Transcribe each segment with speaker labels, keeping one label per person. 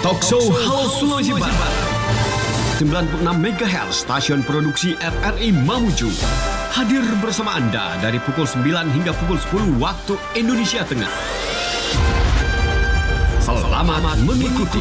Speaker 1: Talkshow Halo Sulawesi Barat 96 MHz stasiun produksi RRI Mamuju hadir bersama Anda dari pukul 9 hingga pukul 10 waktu Indonesia Tengah. Selamat mengikuti.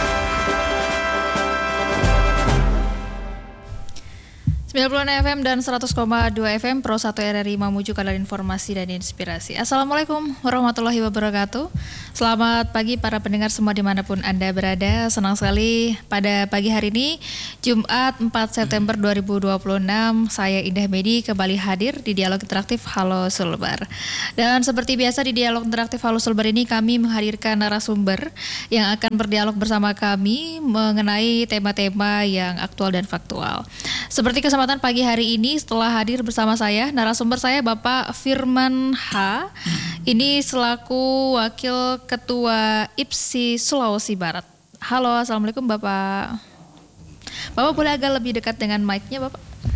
Speaker 2: 96 FM dan 100,2 FM Pro 1 RRI Mamuju, kadar informasi dan inspirasi. Assalamualaikum warahmatullahi wabarakatuh. Selamat pagi para pendengar semua dimanapun Anda berada. Senang sekali pada pagi hari ini Jumat 4 September 2026 saya Indah Medi kembali hadir di Dialog Interaktif Halo Sulbar. Dan seperti biasa di Dialog Interaktif Halo Sulbar ini kami menghadirkan narasumber yang akan berdialog bersama kami mengenai tema-tema yang aktual dan faktual. Seperti kesempatan pagi hari ini setelah hadir bersama saya, narasumber saya Bapak Firman H. Ini selaku Wakil Ketua IPSI Sulawesi Barat. Halo, Assalamualaikum Bapak. Bapak boleh agak lebih dekat dengan mic-nya Bapak?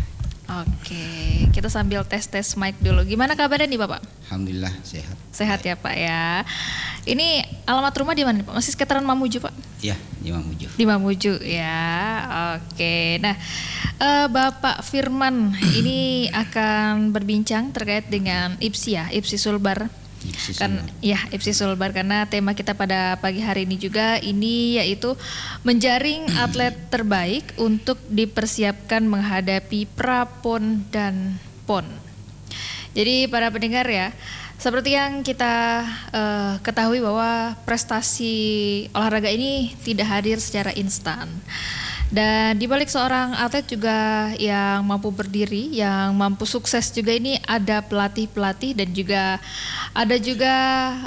Speaker 2: Oke, kita sambil tes mic dulu. Gimana kabarnya nih Bapak?
Speaker 3: Alhamdulillah sehat.
Speaker 2: Sehat ya Pak ya. Ini alamat rumah di mana Pak? Masih sekitaran Mamuju Pak?
Speaker 3: Iya, di Mamuju.
Speaker 2: Di Mamuju ya. Oke. Nah, Bapak Firman ini akan berbincang terkait dengan IPSI ya, IPSI Sulbar. IPSI Sulbar karena tema kita pada pagi hari ini juga ini yaitu menjaring atlet terbaik untuk dipersiapkan menghadapi pra-PON dan PON. Jadi para pendengar ya, seperti yang kita ketahui bahwa prestasi olahraga ini tidak hadir secara instan. Dan di balik seorang atlet juga yang mampu berdiri, yang mampu sukses juga ini ada pelatih-pelatih dan juga ada juga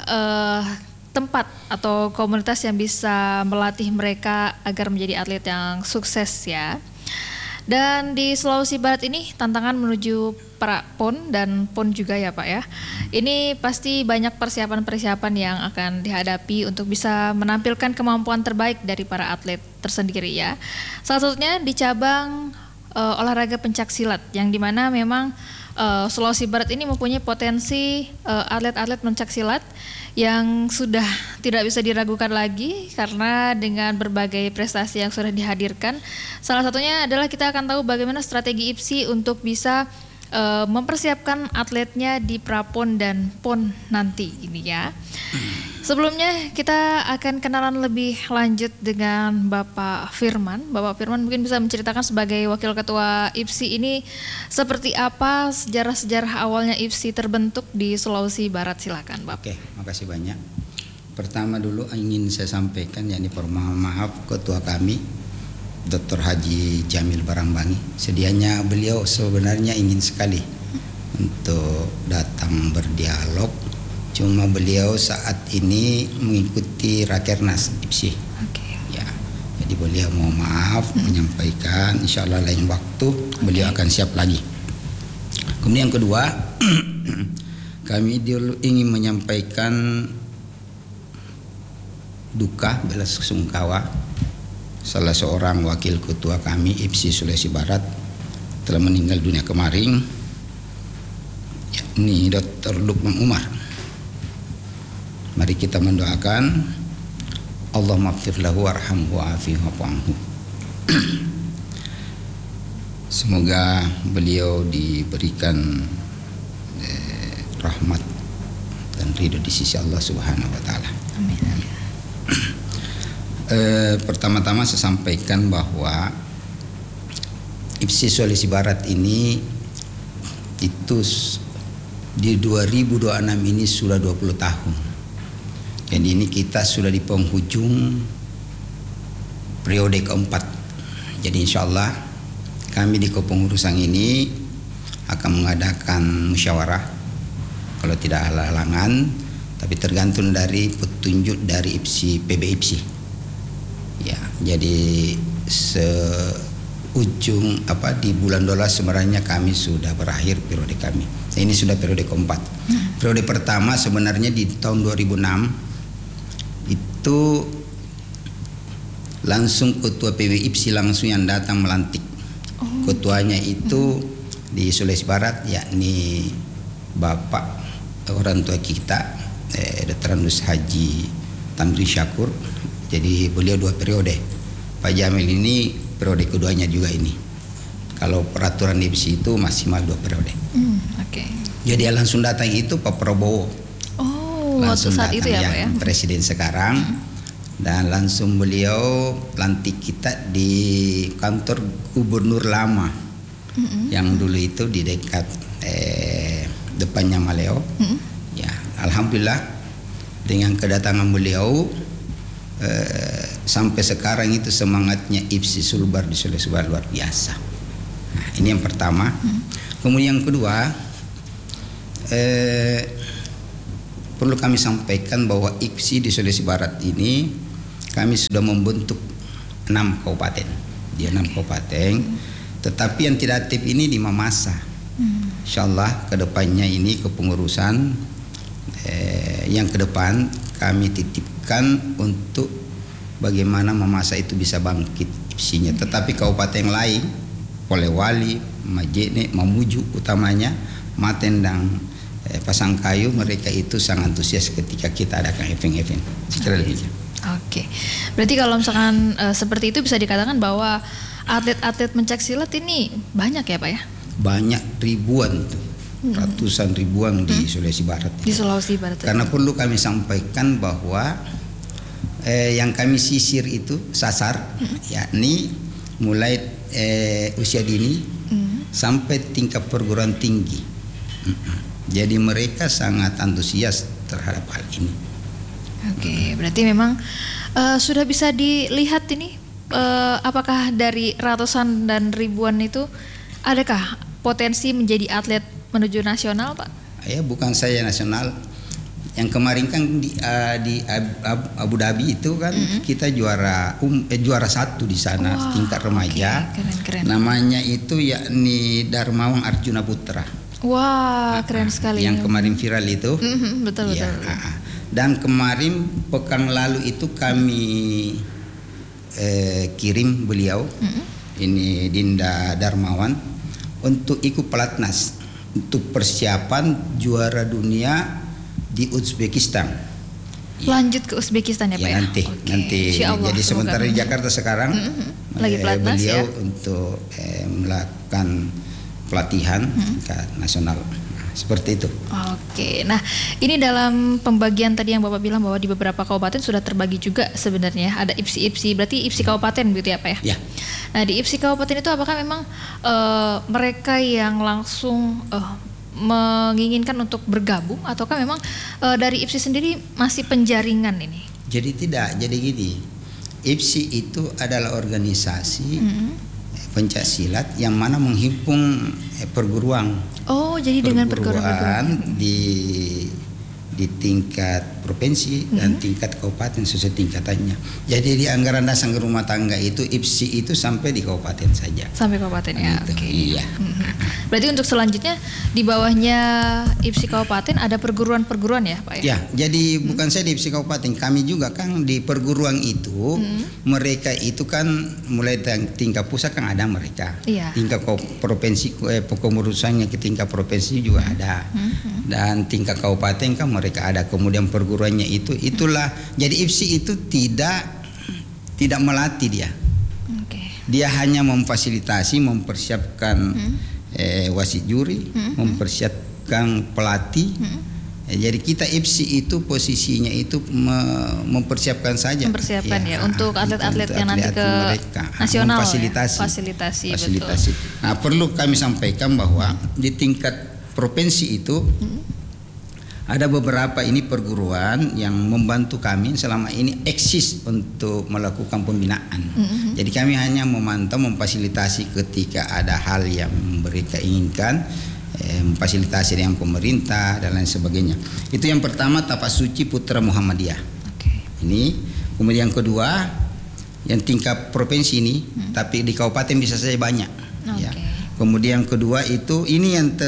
Speaker 2: tempat atau komunitas yang bisa melatih mereka agar menjadi atlet yang sukses ya. Dan di Sulawesi Barat ini tantangan menuju pra-PON dan PON juga ya Pak ya. Ini pasti banyak persiapan-persiapan yang akan dihadapi untuk bisa menampilkan kemampuan terbaik dari para atlet tersendiri ya. Salah satunya di cabang olahraga pencaksilat yang dimana memang Sulawesi Barat ini mempunyai potensi atlet-atlet pencaksilat yang sudah tidak bisa diragukan lagi karena dengan berbagai prestasi yang sudah dihadirkan. Salah satunya adalah kita akan tahu bagaimana strategi IPSI untuk bisa mempersiapkan atletnya di pra-PON dan PON nanti ini ya. Sebelumnya kita akan kenalan lebih lanjut dengan Bapak Firman. Bapak Firman mungkin bisa menceritakan sebagai Wakil Ketua IPSI ini seperti apa sejarah-sejarah awalnya IPSI terbentuk di Sulawesi Barat. Silakan Bapak.
Speaker 3: Oke, makasih banyak. Pertama dulu ingin saya sampaikan yakni permohonan maaf Ketua kami Dr. Haji Jamil Barangbangi. Sedianya beliau sebenarnya ingin sekali untuk datang berdialog. Cuma beliau saat ini mengikuti Rakernas IPSI. Ya, jadi beliau mau maaf menyampaikan. Insya Allah lain waktu beliau akan siap lagi. Kemudian yang kedua, kami dulu ingin menyampaikan duka belas sungkawa salah seorang wakil ketua kami IPSI Sulawesi Barat telah meninggal dunia kemarin, yakni Dr. Lukman Umar. Mari kita mendoakan Allah maghfir lahu warhamhu wa'afihi wa'fu anhu. Semoga beliau diberikan rahmat dan ridho di sisi Allah Subhanahu wa taala.
Speaker 2: Amin.
Speaker 3: Pertama-tama saya sampaikan bahwa IPSI Sulawesi Barat ini itu di 2026 ini sudah 20 tahun. Jadi ini kita sudah di penghujung periode keempat. Jadi insya Allah kami di kepengurusan ini akan mengadakan musyawarah kalau tidak ada halangan, tapi tergantung dari petunjuk dari IPSI PB IPSI. Ya, jadi seujung di bulan dolar sebenarnya kami sudah berakhir periode kami. Nah, ini sudah periode keempat. Periode pertama sebenarnya di tahun 2006 itu langsung ketua PB IPSI langsung yang datang melantik. Ketuanya itu di Sulawesi Barat yakni Bapak orang tua kita Dr. Haji Tamrin Syakur Jadi beliau 2 periode. Pak Jamil ini periode keduanya juga ini. Kalau peraturan IPSI itu maksimal 2 periode.
Speaker 2: Oke.
Speaker 3: Jadi yang langsung datang itu Pak Prabowo.
Speaker 2: Oh,
Speaker 3: Langsung
Speaker 2: waktu saat
Speaker 3: datang
Speaker 2: itu ya Pak ya.
Speaker 3: Presiden sekarang. Dan langsung beliau lantik kita di kantor gubernur lama. Yang dulu itu di dekat depannya Maleo. Ya, alhamdulillah dengan kedatangan beliau sampai sekarang itu semangatnya IPSI Sulbar di Sulawesi Barat luar biasa. Nah, ini yang pertama. Kemudian yang kedua, perlu kami sampaikan bahwa IPSI di Sulawesi Barat ini kami sudah membentuk 6 kabupaten. Di 6 kabupaten, tetapi yang tidak aktif ini di Mamasa. Insyaallah kedepannya ini kepengurusan yang ke depan kami titipkan untuk bagaimana Mamasa itu bisa bangkit IPSI-nya. Tetapi kabupaten lain, Polewali, Majene, Mamuju utamanya, Maten dan Pasangkayu, mereka itu sangat antusias ketika kita adakan event-event. Sekira demikian.
Speaker 2: Oke. Berarti kalau misalkan seperti itu bisa dikatakan bahwa atlet-atlet pencak silat ini banyak ya Pak ya?
Speaker 3: Banyak, ribuan tuh. Ratusan ribuan di Sulawesi Barat.
Speaker 2: Di Sulawesi Barat.
Speaker 3: Karena perlu kami sampaikan bahwa yang kami sisir itu sasar, yakni mulai usia dini sampai tingkat perguruan tinggi. Jadi mereka sangat antusias terhadap hal ini.
Speaker 2: Oke, berarti memang sudah bisa dilihat ini apakah dari ratusan dan ribuan itu adakah potensi menjadi atlet menuju nasional, Pak?
Speaker 3: Ya, bukan saya nasional. Yang kemarin kan di Abu Dhabi itu kan kita juara 1 di sana tingkat remaja.
Speaker 2: Okay, keren.
Speaker 3: Namanya itu yakni Darmawan Arjuna Putra.
Speaker 2: Wah, keren sekali.
Speaker 3: Yang kemarin viral itu.
Speaker 2: Betul.
Speaker 3: Dan kemarin pekan lalu itu kami kirim beliau, ini Dinda Darmawan, untuk ikut pelatnas untuk persiapan juara dunia di Uzbekistan.
Speaker 2: Lanjut ke Uzbekistan ya Pak ya?
Speaker 3: Nanti
Speaker 2: Allah,
Speaker 3: jadi sementara di Jakarta sekarang
Speaker 2: lagi pelatnas
Speaker 3: beliau
Speaker 2: ya?
Speaker 3: Untuk melakukan pelatihan ke nasional. Seperti itu.
Speaker 2: Oke, nah ini dalam pembagian tadi yang Bapak bilang bahwa di beberapa kabupaten sudah terbagi juga sebenarnya ada IPSI, berarti IPSI kabupaten begitu ya Pak ya?
Speaker 3: Ya.
Speaker 2: Nah di IPSI kabupaten itu apakah memang mereka yang langsung menginginkan untuk bergabung ataukah memang dari IPSI sendiri masih penjaringan ini?
Speaker 3: Jadi tidak, jadi gini, IPSI itu adalah organisasi pencak silat yang mana menghimpun perguruan.
Speaker 2: Oh, jadi dengan perguruan
Speaker 3: di tingkat provinsi dan tingkat kabupaten sesuai tingkatannya. Jadi di anggaran dasar rumah tangga itu IPSI itu sampai di kabupaten saja.
Speaker 2: Sampai kabupaten ya.
Speaker 3: Oke. Iya.
Speaker 2: Berarti untuk selanjutnya di bawahnya IPSI kabupaten ada perguruan-perguruan ya, Pak ya?
Speaker 3: Ya, jadi bukan saya di IPSI kabupaten, kami juga kan di perguruan itu mereka itu kan mulai tingkat pusat kan ada mereka.
Speaker 2: Iya.
Speaker 3: Tingkat provinsi pengurusannya ke tingkat provinsi juga ada. Dan tingkat kabupaten kan mereka ada, kemudian perguruannya itulah. Jadi IPSI itu tidak melatih dia. Dia hanya memfasilitasi, mempersiapkan wasit juri, mempersiapkan pelatih. Jadi kita IPSI itu posisinya itu mempersiapkan saja.
Speaker 2: Mempersiapkan ya untuk atlet-atlet yang nanti ke nasional
Speaker 3: memfasilitasi.
Speaker 2: ya. Fasilitasi. Betul.
Speaker 3: Nah, perlu kami sampaikan bahwa di tingkat provinsi itu ada beberapa ini perguruan yang membantu kami selama ini eksis untuk melakukan pembinaan. Jadi kami hanya memantau, memfasilitasi ketika ada hal yang mereka inginkan, memfasilitasi dengan pemerintah dan lain sebagainya. Itu yang pertama, Tapak Suci Putra Muhammadiyah. Ini, kemudian yang kedua yang tingkat provinsi ini, tapi di kabupaten bisa saja banyak. Ya. Kemudian kedua itu ini yang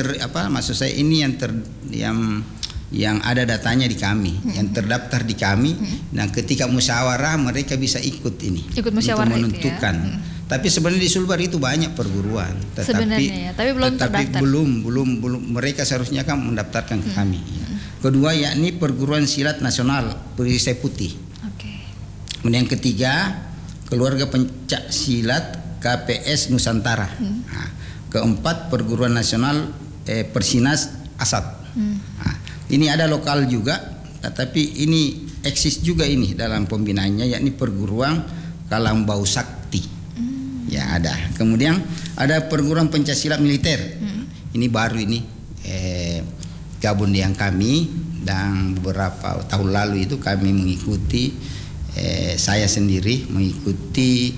Speaker 3: yang ada datanya di kami, yang terdaftar di kami. Nah, ketika musyawarah mereka bisa ikut ini,
Speaker 2: ikut musyawarah
Speaker 3: untuk menentukan.
Speaker 2: Itu ya?
Speaker 3: Tapi sebenarnya di Sulbar itu banyak perguruan,
Speaker 2: sebenarnya ya, tapi belum terdaftar.
Speaker 3: Belum mereka seharusnya kan mendaftarkan ke kami. Ya. Kedua yakni perguruan silat nasional Perisai Putih. Kemudian yang ketiga, keluarga pencak silat KPS Nusantara. Nah, keempat, perguruan nasional Persinas Asad. Nah, ini ada lokal juga, tapi ini eksis juga ini dalam pembinaannya, yakni perguruan Kalambau Sakti. Ya ada. Kemudian ada perguruan pencaksilat militer. Ini baru ini gabung dengan kami, dan beberapa tahun lalu itu kami mengikuti, saya sendiri mengikuti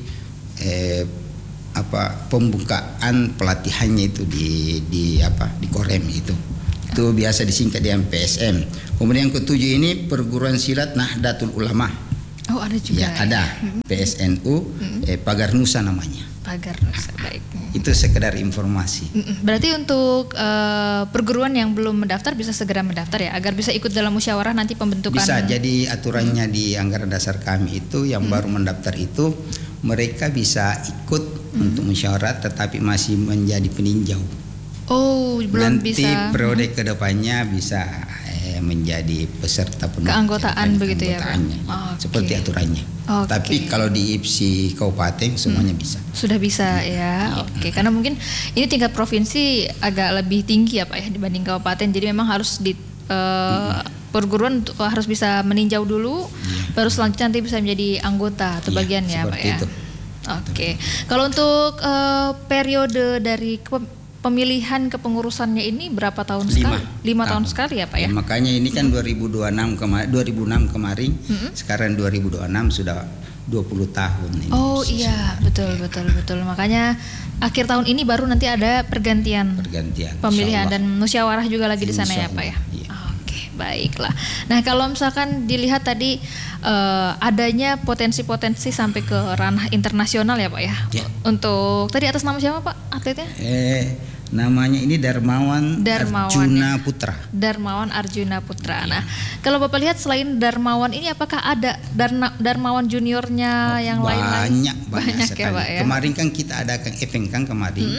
Speaker 3: pembukaan pelatihannya itu di Korem itu biasa disingkat dengan PSM. Kemudian yang ketujuh ini perguruan silat Nahdlatul Ulama.
Speaker 2: Oh, ada juga.
Speaker 3: Ya, ada. PSNU Pagar Nusa namanya.
Speaker 2: Pagar Nusa, baik.
Speaker 3: Itu sekedar informasi.
Speaker 2: Berarti untuk perguruan yang belum mendaftar bisa segera mendaftar ya, agar bisa ikut dalam musyawarah nanti pembentukan.
Speaker 3: Bisa. Jadi aturannya di anggaran dasar kami itu yang baru mendaftar itu mereka bisa ikut untuk musyawarah, tetapi masih menjadi peninjau.
Speaker 2: Oh, belum
Speaker 3: nanti
Speaker 2: bisa.
Speaker 3: Nanti periode kedepannya bisa menjadi peserta penuh
Speaker 2: keanggotaan begitu ya, Pak?
Speaker 3: Seperti aturannya. Tapi kalau di IPSI kabupaten semuanya bisa.
Speaker 2: Sudah bisa ya. Oke, karena mungkin ini tingkat provinsi agak lebih tinggi ya Pak ya dibanding kabupaten. Jadi memang harus di perguruan harus bisa meninjau dulu, baru selanjutnya nanti bisa menjadi anggota atau bagian ya Pak ya. Oke. Kalau untuk periode dari pemilihan kepengurusannya ini berapa tahun sekali? 5 tahun sekali ya Pak ya?
Speaker 3: Makanya ini kan 2006 kemarin, sekarang 2026 sudah 20 tahun ini.
Speaker 2: Oh iya, betul. Makanya akhir tahun ini baru nanti ada pergantian pemilihan dan musyawarah juga lagi di sana ya Pak ya? Iya. Oke, baiklah. Nah, kalau misalkan dilihat tadi adanya potensi-potensi sampai ke ranah internasional ya Pak ya? Untuk tadi atas nama siapa Pak atletnya?
Speaker 3: Namanya ini Darmawan Arjuna Putra.
Speaker 2: Darmawan Arjuna Putra. Nah, kalau Bapak lihat selain Darmawan ini apakah ada Darmawan juniornya yang lain-lain?
Speaker 3: Banyak sekali. Ya, Pak, ya? Kemarin kan kita ada Kang Epeng kan kemarin.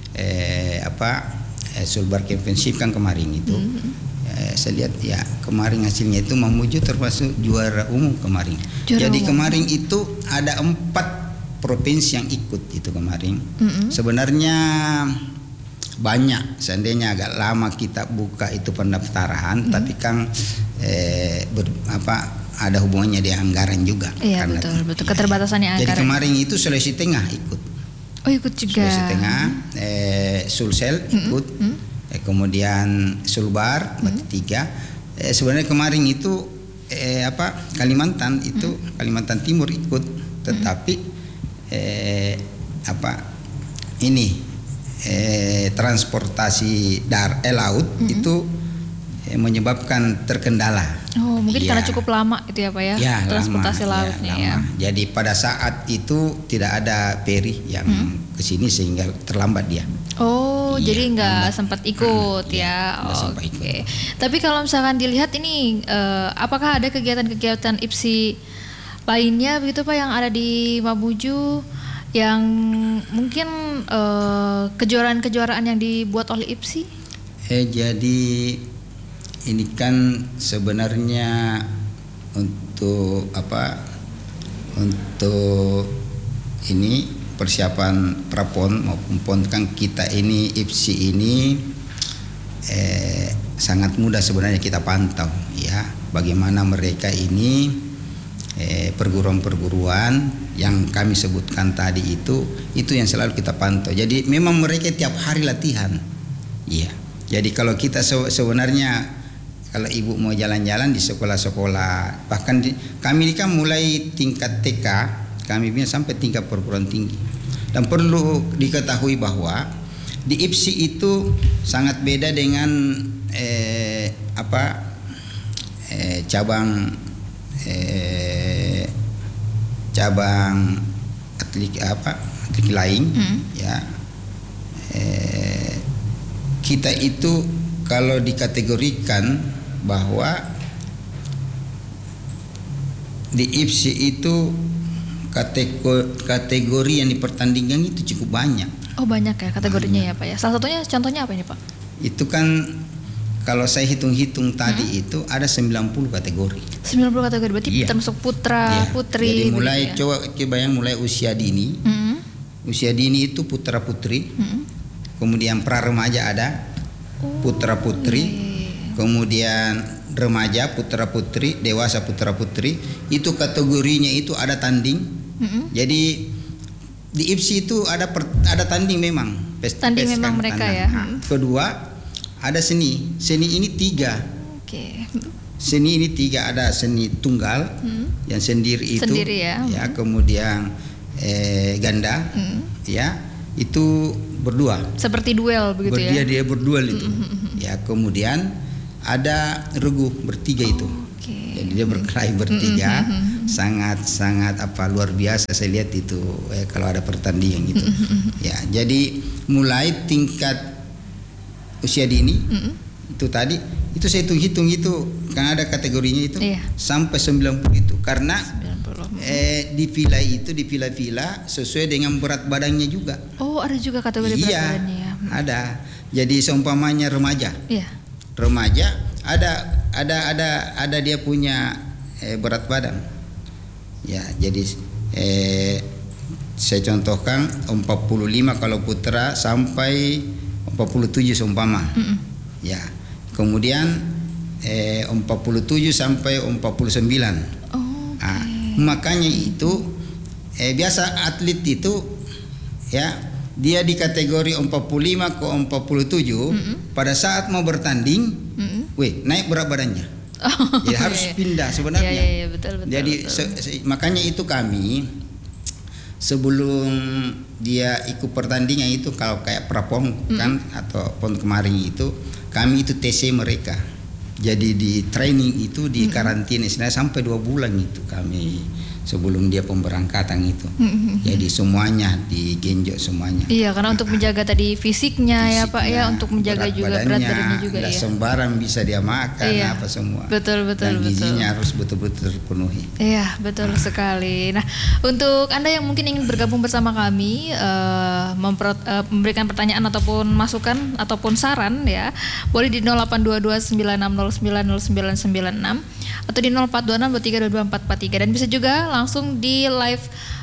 Speaker 3: Sulbar Championship kan kemarin itu. Saya lihat ya kemarin hasilnya itu Mamuju termasuk juara umum kemarin. Jadi kemarin itu ada 4 provinsi yang ikut itu kemarin. Sebenarnya banyak, seandainya agak lama kita buka itu pendaftaran, tapi kan ada hubungannya di anggaran juga.
Speaker 2: Iya, betul. Keterbatasannya anggaran.
Speaker 3: Jadi kemarin itu Sulawesi Tengah ikut.
Speaker 2: Oh, ikut juga.
Speaker 3: Sulawesi Tengah, Sulsel ikut, kemudian Sulbar, berarti 3. Sebenarnya kemarin itu Kalimantan itu Kalimantan Timur ikut, tetapi transportasi laut itu menyebabkan terkendala.
Speaker 2: Oh, mungkin karena cukup lama itu ya Pak ya, transportasi lautnya ya.
Speaker 3: Jadi pada saat itu tidak ada peri yang kesini sehingga terlambat dia.
Speaker 2: Oh, jadi nggak sempat ikut ya. Oke. Tapi kalau misalkan dilihat ini, apakah ada kegiatan-kegiatan IPSI lainnya begitu Pak yang ada di Mamuju yang mungkin kejuaraan-kejuaraan yang dibuat oleh IPSI?
Speaker 3: Jadi ini kan sebenarnya untuk ini persiapan prapon maupun pon kan kita ini IPSI ini sangat mudah sebenarnya kita pantau ya bagaimana mereka ini perguruan-perguruan yang kami sebutkan tadi itu yang selalu kita pantau. Jadi memang mereka tiap hari latihan. Iya. Jadi kalau kita sebenarnya kalau ibu mau jalan-jalan di sekolah-sekolah, bahkan kami ini kan mulai tingkat TK, kami punya sampai tingkat perguruan tinggi. Dan perlu diketahui bahwa di IPSI itu sangat beda dengan cabang atlet lain ya. Kita itu kalau dikategorikan bahwa di IPSI itu kategori yang dipertandingkan itu cukup banyak.
Speaker 2: Oh, banyak ya kategorinya ya Pak ya. Salah satunya contohnya apa ini Pak?
Speaker 3: Itu kan kalau saya hitung-hitung tadi itu ada 90 kategori.
Speaker 2: 90 kategori berarti
Speaker 3: Iya.
Speaker 2: termasuk putra,
Speaker 3: Iya.
Speaker 2: putri.
Speaker 3: Jadi mulai
Speaker 2: begitu ya?
Speaker 3: coba bayang mulai usia dini. Usia dini itu putra putri. Kemudian pra remaja ada putra putri. Kemudian remaja putra putri, dewasa putra putri. Itu kategorinya itu ada tanding. Jadi di IPSI itu ada tanding memang.
Speaker 2: Tanding memang mereka ya.
Speaker 3: Kedua ada seni. Seni ini 3.
Speaker 2: Oke.
Speaker 3: Seni ini 3, ada seni tunggal yang sendiri itu,
Speaker 2: Sendiri ya.
Speaker 3: Kemudian ganda, ya itu berdua.
Speaker 2: Seperti duel begitu ya.
Speaker 3: Dia berduel itu, ya kemudian ada regu bertiga itu.
Speaker 2: Oke.
Speaker 3: Jadi dia berkelahi bertiga, sangat luar biasa saya lihat itu kalau ada pertandingan gitu. Ya jadi mulai tingkat usia dini itu tadi itu saya hitung itu kan ada kategorinya itu sampai 90 itu karena
Speaker 2: 90.
Speaker 3: dipilah sesuai dengan berat badannya juga.
Speaker 2: Oh, ada juga kategori berat badannya ya.
Speaker 3: Ada. Jadi seumpamanya remaja.
Speaker 2: Iya.
Speaker 3: Remaja ada dia punya berat badan. Ya, jadi saya contohkan 45 kalau putra sampai 47 seumpama. Ya. Kemudian 47 sampai 49. Makanya itu biasa atlet itu ya dia di kategori 45 ke 47 pada saat mau bertanding, naik berat badannya. Ya harus pindah sebenarnya.
Speaker 2: Iya, betul.
Speaker 3: Jadi makanya itu kami sebelum dia ikut pertandingan itu kalau kayak prapon kan atau pon kemarin itu kami itu TC mereka. Jadi di training itu di karantina sampai 2 bulan itu kami sebelum dia pemberangkatan itu. Jadi semuanya digenjot semuanya.
Speaker 2: Iya, karena untuk menjaga tadi fisiknya ya Pak ya, untuk menjaga juga berat badannya juga ya.
Speaker 3: Sembarang bisa dia makan apa semua.
Speaker 2: Betul.
Speaker 3: Dan gizinya harus betul-betul terpenuhi.
Speaker 2: Iya, betul sekali. Nah, untuk Anda yang mungkin ingin bergabung bersama kami, memberikan pertanyaan ataupun masukan ataupun saran ya, boleh di 082296090996 atau di 042623224443 dan bisa juga langsung di live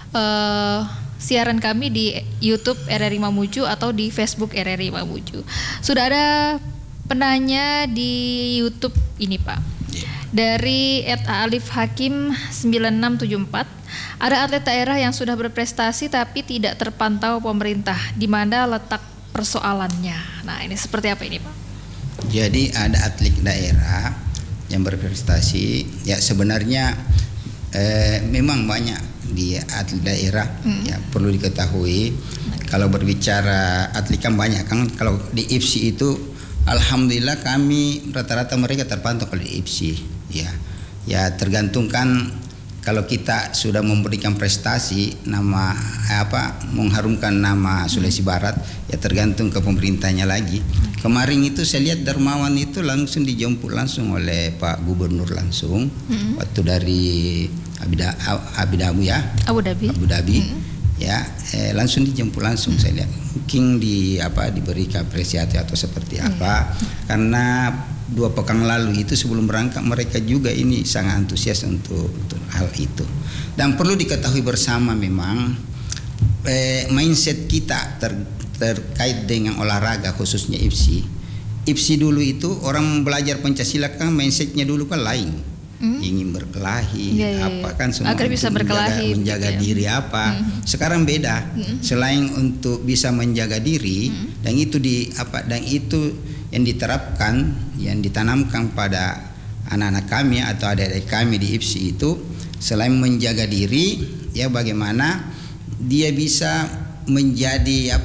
Speaker 2: siaran kami di YouTube RRI Mamuju atau di Facebook RRI Mamuju. Sudah ada penanya di YouTube ini Pak. Dari @alifhakim 9674, ada atlet daerah yang sudah berprestasi tapi tidak terpantau pemerintah. Di mana letak persoalannya? Nah, ini seperti apa ini Pak?
Speaker 3: Jadi ada atlet daerah yang berprestasi, ya sebenarnya memang banyak di atlet daerah, ya perlu diketahui. Kalau berbicara atlet kan banyak kan, kalau di IPSI itu alhamdulillah kami rata-rata mereka terpantau kalau di IPSI, ya tergantung kan kalau kita sudah memberikan prestasi mengharumkan nama Sulawesi Barat, ya tergantung ke pemerintahnya lagi. Kemarin itu saya lihat Darmawan itu langsung dijemput langsung oleh Pak Gubernur langsung waktu dari Abu Dhabi. Ya langsung dijemput langsung saya lihat. Mungkin diberikan apresiasi atau seperti apa, karena 2 pekan lalu itu sebelum berangkat mereka juga ini sangat antusias untuk hal itu. Dan perlu diketahui bersama memang mindset kita terkait dengan olahraga khususnya IPSI dulu itu orang belajar Pancasila kan mindsetnya dulu kan lain, ingin berkelahi kan semua
Speaker 2: agar bisa berkelahi
Speaker 3: menjaga diri apa. Sekarang beda, selain untuk bisa menjaga diri dan itu yang diterapkan, yang ditanamkan pada anak-anak kami atau adik-adik kami di IPSI itu, selain menjaga diri, ya bagaimana dia bisa menjadi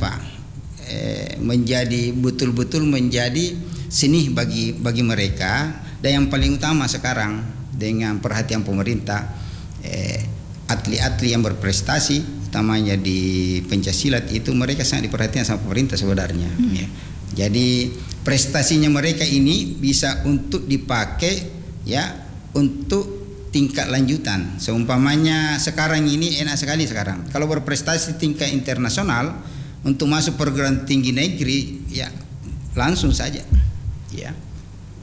Speaker 3: menjadi betul-betul menjadi seni bagi mereka. Dan yang paling utama sekarang dengan perhatian pemerintah, atlet-atlet yang berprestasi, utamanya di pencaksilat itu mereka sangat diperhatikan sama pemerintah sebenarnya. Ya. Jadi prestasinya mereka ini bisa untuk dipakai untuk tingkat lanjutan. Seumpamanya sekarang ini enak sekali sekarang. Kalau berprestasi tingkat internasional untuk masuk perguruan tinggi negeri, ya langsung saja. Ya.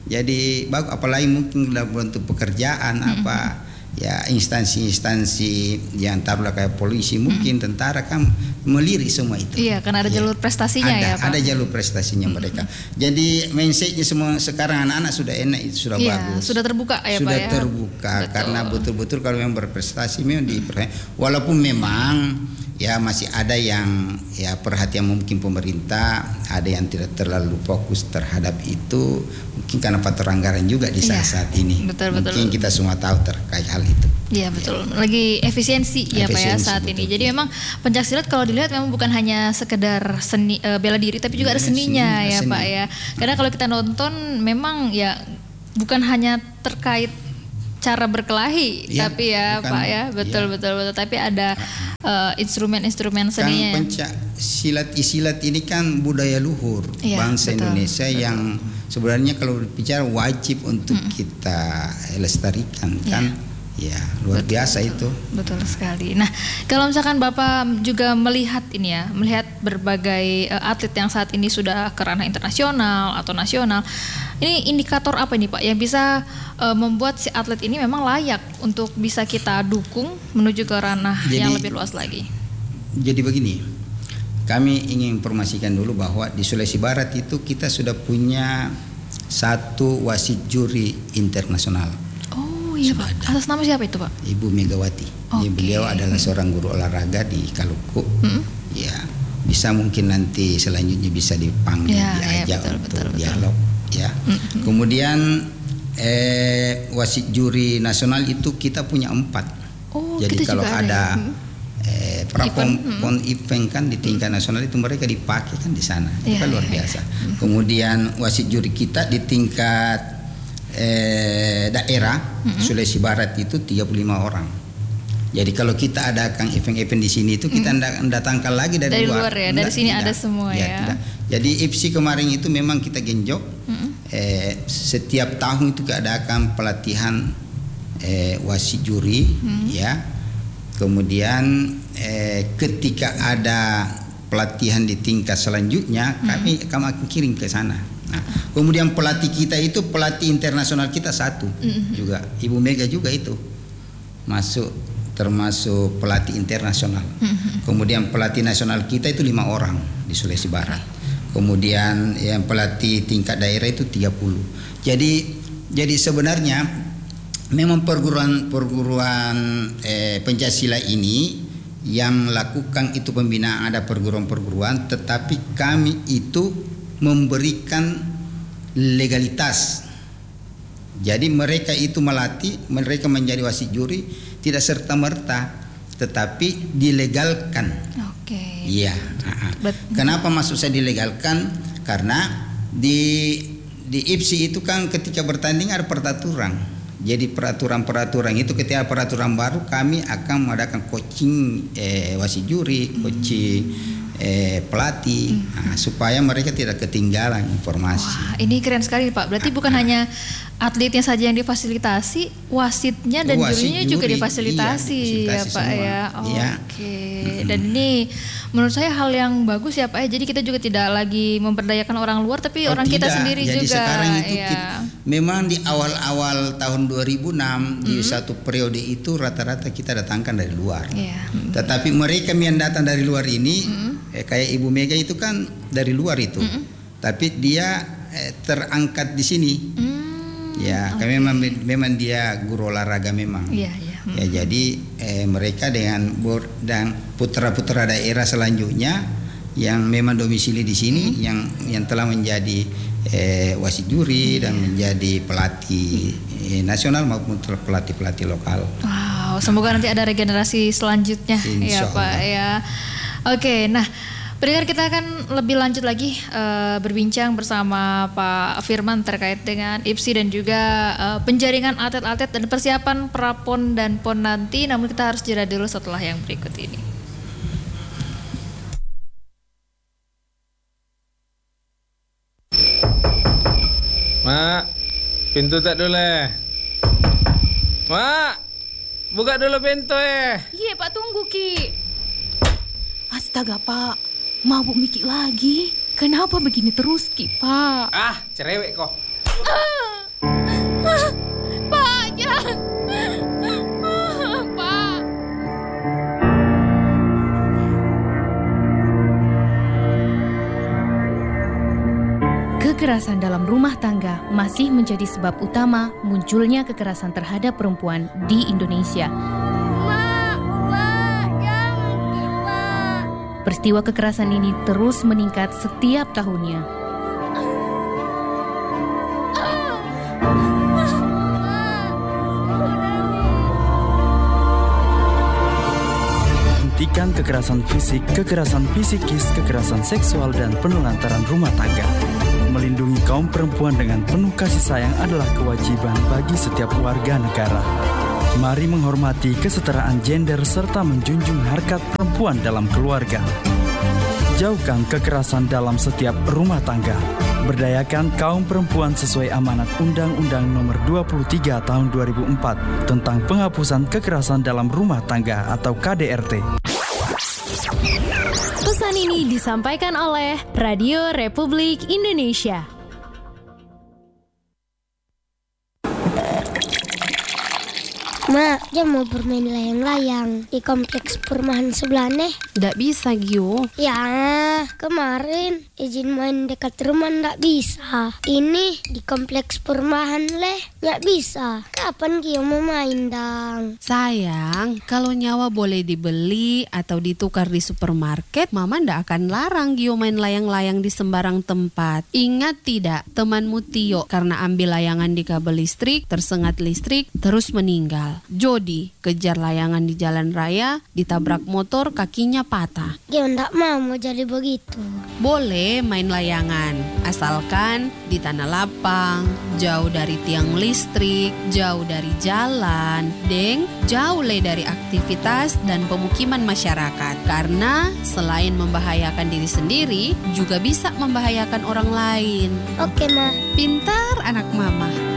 Speaker 3: Jadi apalagi mungkin dalam bentuk pekerjaan apa ya instansi-instansi yang taruhlah kayak polisi mungkin tentara kan melirik semua itu.
Speaker 2: Iya, karena ada jalur prestasinya ya Pak.
Speaker 3: Ada jalur prestasinya mereka. Jadi mindsetnya semua sekarang anak-anak sudah enak, itu sudah bagus.
Speaker 2: Sudah terbuka ya
Speaker 3: sudah
Speaker 2: Pak ya.
Speaker 3: Terbuka karena betul-betul kalau yang berprestasi memang walaupun memang ya masih ada yang ya perhatian mungkin pemerintah, ada yang tidak terlalu fokus terhadap itu mungkin karena faktor anggaran juga di saat ini. Mungkin kita semua tahu terkait hal itu.
Speaker 2: Iya betul. Lagi efisiensi ya Pak ya saat ini. Jadi memang pencaksilat kalau dilihat memang bukan hanya sekedar seni bela diri tapi juga ada seninya ya Pak ya. Karena kalau kita nonton memang ya bukan hanya terkait cara berkelahi tapi ya bukan, Pak ya betul tapi ada instrumen-instrumen seninya.
Speaker 3: Kan silat ini kan budaya luhur bangsa Indonesia yang sebenarnya kalau berbicara wajib untuk kita lestarikan kan. Ya, luar biasa itu.
Speaker 2: Betul sekali. Nah, kalau misalkan Bapak juga melihat ini ya, melihat berbagai atlet yang saat ini sudah ke ranah internasional atau nasional, ini indikator apa ini Pak yang bisa membuat si atlet ini memang layak untuk bisa kita dukung menuju ke ranah yang lebih luas lagi? Jadi begini,
Speaker 3: kami ingin informasikan dulu bahwa di Sulawesi Barat itu kita sudah punya satu wasit juri internasional.
Speaker 2: Iya Pak. Atas nama siapa itu Pak?
Speaker 3: Ibu Megawati. Beliau adalah seorang guru olahraga di Kaluku. Ya, bisa mungkin nanti selanjutnya bisa dipanggil, diajak untuk dialog. Ya. Kemudian wasit juri nasional itu kita punya 4. Jadi kalau ada event kan di tingkat nasional itu mereka dipakai kan di sana. Itu kan luar biasa. Kemudian wasit juri kita di tingkat daerah Sulawesi Barat itu 35 orang. Jadi kalau kita adakan event-event di sini itu kita datangkan lagi dari luar
Speaker 2: ya. Dari sini ada semua ya.
Speaker 3: Tidak. Jadi IPSI kemarin itu memang kita genjot setiap tahun itu keadakan pelatihan wasit juri ya. Kemudian ketika ada pelatihan di tingkat selanjutnya kami akan kirim ke sana. Nah, kemudian pelatih kita itu pelatih internasional kita satu juga, Ibu Mega juga itu termasuk pelatih internasional. Kemudian pelatih nasional kita itu 5 orang di Sulawesi Barat. Kemudian yang pelatih tingkat daerah itu 30. Jadi sebenarnya memang perguruan pencaksilat ini yang lakukan itu pembinaan, ada perguruan-perguruan, tetapi kami itu memberikan legalitas. Jadi mereka itu melatih, mereka menjadi wasit juri tidak serta-merta, tetapi dilegalkan. Iya. Kenapa maksud saya dilegalkan? Karena di IPSI itu kan ketika bertanding ada peraturan. Jadi peraturan-peraturan itu ketika peraturan baru kami akan mengadakan coaching wasit juri, coaching pelatih supaya mereka tidak ketinggalan informasi.
Speaker 2: Wah, ini keren sekali Pak. Berarti bukan hanya atletnya saja yang difasilitasi, wasitnya dan jurinya juga difasilitasi ya Pak semua. Ya. Dan ini menurut saya hal yang bagus ya Pak ya. Jadi kita juga tidak lagi memberdayakan orang luar tapi orang kita sendiri
Speaker 3: jadi
Speaker 2: juga.
Speaker 3: Sekarang itu memang di awal-awal tahun 2006 di satu periode itu rata-rata kita datangkan dari luar. Tetapi mereka yang datang dari luar ini kayak Ibu Mega itu kan dari luar itu. Tapi dia terangkat di sini. Ya, kami memang dia guru olahraga memang. Ya, jadi mereka dengan dan putra-putra daerah selanjutnya yang memang domisili di sini, yang telah menjadi wasit juri dan menjadi pelatih nasional maupun pelatih lokal.
Speaker 2: Wow, semoga nanti ada regenerasi selanjutnya ya Pak ya. Oke, nah pendengar kita akan lebih lanjut lagi berbincang bersama Pak Firman terkait dengan IPSI dan juga penjaringan atlet-atlet dan persiapan prapon dan pon nanti. Namun kita harus jeda dulu setelah yang berikut ini.
Speaker 4: Mak, pintu tak dulu Mak, buka dulu pintu
Speaker 5: Iya Pak, tunggu Ki. Astaga Pak, mabuk mikir lagi. Kenapa begini terus Ki Pak?
Speaker 4: Cerewek kok.
Speaker 6: Kekerasan dalam rumah tangga masih menjadi sebab utama munculnya kekerasan terhadap perempuan di Indonesia. Peristiwa kekerasan ini terus meningkat setiap tahunnya.
Speaker 7: Hentikan kekerasan fisik, kekerasan psikis, kekerasan seksual, dan penelantaran rumah tangga. Melindungi kaum perempuan dengan penuh kasih sayang adalah kewajiban bagi setiap warga negara. Mari menghormati kesetaraan gender serta menjunjung harkat perempuan dalam keluarga. Jauhkan kekerasan dalam setiap rumah tangga. Berdayakan kaum perempuan sesuai amanat Undang-Undang Nomor 23 Tahun 2004 tentang penghapusan kekerasan dalam rumah tangga atau KDRT.
Speaker 8: Pesan ini disampaikan oleh Radio Republik Indonesia.
Speaker 9: Mak, dia mau bermain layang-layang di kompleks perumahan sebelah nih.
Speaker 10: Nggak bisa, Gio.
Speaker 9: Ya, kemarin izin main dekat rumah nggak bisa. Ini di kompleks perumahan leh, nggak bisa. Kapan Gio mau main dang?
Speaker 10: Sayang, kalau nyawa boleh dibeli atau ditukar di supermarket, Mama nggak akan larang Gio main layang-layang di sembarang tempat. Ingat tidak, temanmu Tio karena ambil layangan di kabel listrik, tersengat listrik, terus meninggal. Jody kejar layangan di jalan raya, ditabrak motor, kakinya patah.
Speaker 9: Gio nggak mau jadi begitu.
Speaker 10: Boleh main layangan, asalkan di tanah lapang, jauh dari tiang listrik, jauh dari jalan, jauh dari aktivitas dan pemukiman masyarakat. Karena selain membahayakan diri sendiri, juga bisa membahayakan orang lain.
Speaker 9: Oke, Ma.
Speaker 10: Pintar anak Mama.